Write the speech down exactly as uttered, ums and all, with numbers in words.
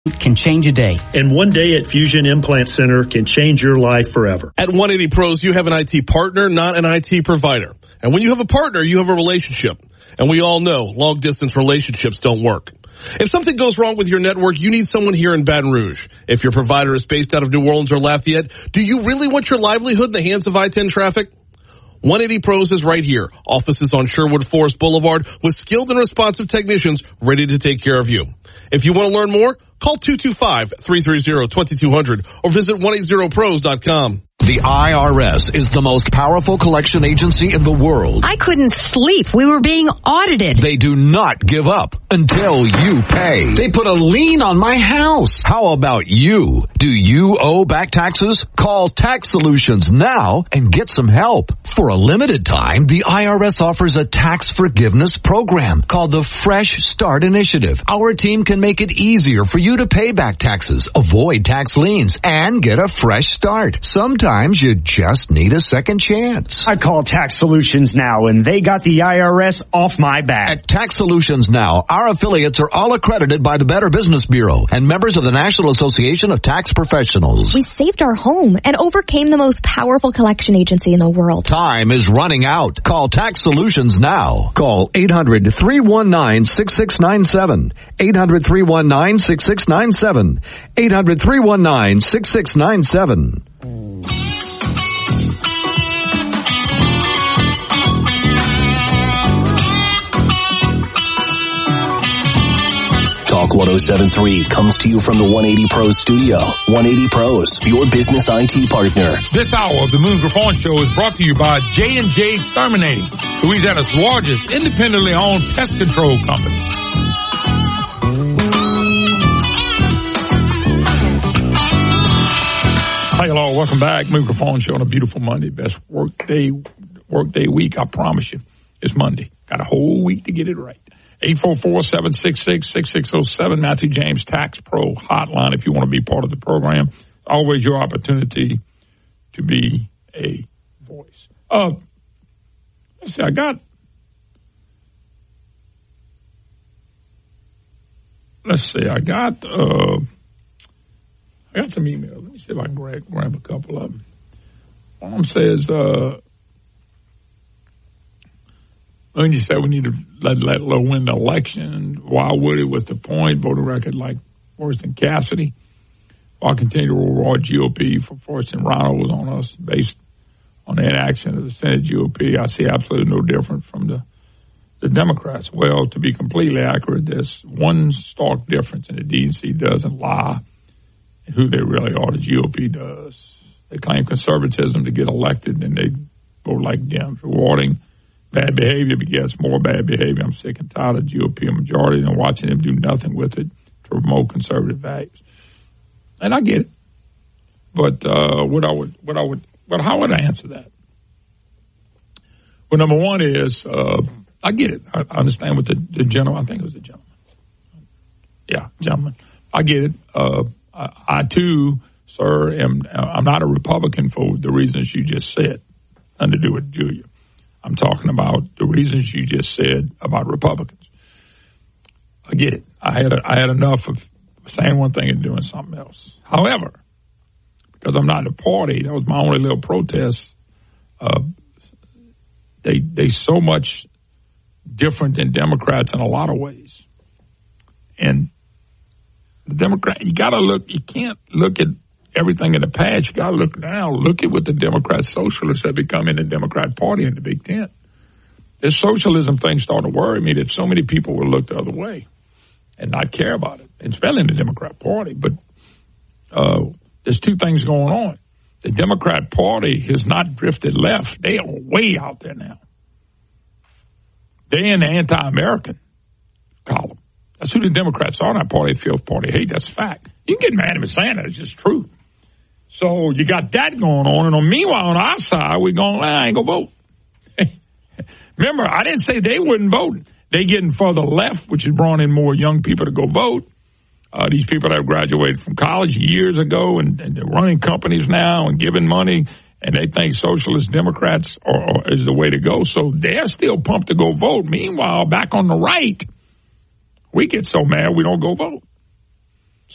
can change a day. And one day at Fusion Implant Center can change your life forever. At one eighty Pros, you have an I T partner, not an I T provider. And when you have a partner, you have a relationship. And we all know long-distance relationships don't work. If something goes wrong with your network, you need someone here in Baton Rouge. If your provider is based out of New Orleans or Lafayette, do you really want your livelihood in the hands of I ten traffic? one eighty Pros is right here. Offices on Sherwood Forest Boulevard with skilled and responsive technicians ready to take care of you. If you want to learn more, call two two five, three three zero, two two zero zero or visit one eighty pros dot com. The I R S is the most powerful collection agency in the world. I couldn't sleep. We were being audited. They do not give up until you pay. They put a lien on my house. How about you? Do you owe back taxes? Call Tax Solutions now and get some help. For a limited time, the I R S offers a tax forgiveness program called the Fresh Start Initiative. Our team can make it easier for you to pay back taxes, avoid tax liens, and get a fresh start. Sometimes you just need a second chance. I call Tax Solutions Now, and they got the I R S off my back. At Tax Solutions Now, our affiliates are all accredited by the Better Business Bureau and members of the National Association of Tax Professionals. We saved our home and overcame the most powerful collection agency in the world. Time is running out. Call Tax Solutions now. Call eight hundred, three one nine, six six nine seven. eight hundred, three one nine, six six nine seven. eight hundred, three one nine, six six nine seven. Talk one oh seven point three comes to you from the one eighty Pros studio. one eighty Pros, your business I T partner. This hour of the Moon Griffon Show is brought to you by J and J Exterminating, Louisiana's largest independently owned pest control company. Hi, hello, welcome back. Moon Griffon Show on a beautiful Monday. Best work day, work day week, I promise you. It's Monday. Got a whole week to get it right. eight four four, seven six six, six six zero seven, Matthew James Tax Pro Hotline if you want to be part of the program. Always your opportunity to be a voice. Uh, let's see, I got, let's see, I got, uh, I got some emails. Let me see if I can grab, grab a couple of them. One of them says, uh, When you said we need to let, let Lowe win the election, why would it? What's the point? Voter record like worse than Cassidy. I'll continue to reward G O P for forcing rhinos on us based on the inaction of the Senate G O P. I see absolutely no different from the, the Democrats. Well, to be completely accurate, there's one stark difference, and the D N C doesn't lie in who they really are. The G O P does. They claim conservatism to get elected, and they vote like Dems, rewarding bad behavior begets more bad behavior. I'm sick and tired of G O P majority and watching them do nothing with it to promote conservative values. And I get it. But uh, what I would, what I would, well, how would I answer that? Well, number one is, uh, I get it. I, I understand what the, the gentleman, I think it was a gentleman. Yeah, gentleman. I get it. Uh, I, I too, sir, am, I'm not a Republican for the reasons you just said. Nothing to do with Julia. I'm talking about the reasons you just said about Republicans. I get it. I had a, I had enough of saying one thing and doing something else. However, because I'm not in the party, that was my only little protest. Uh, they they so much different than Democrats in a lot of ways, and the Democrat you got to look. You can't look at everything in the past. You got to look now. Look at what the Democrat socialists have become in the Democrat Party in the Big Ten. This socialism thing started to worry me that so many people will look the other way and not care about it, especially in the Democrat Party. But uh, there's two things going on. The Democrat Party has not drifted left. They are way out there now. They're in the anti-American column. That's who the Democrats are in that party. They feel party hate. That's a fact. You can get mad at me saying that. It's just true. So you got that going on. And on, meanwhile, on our side, we're going, I ain't going to vote. Remember, I didn't say they wouldn't vote. They getting further left, which has brought in more young people to go vote. Uh, these people that have graduated from college years ago and, and they're running companies now and giving money, and they think socialist Democrats are, are, is the way to go. So they're still pumped to go vote. Meanwhile, back on the right, we get so mad we don't go vote.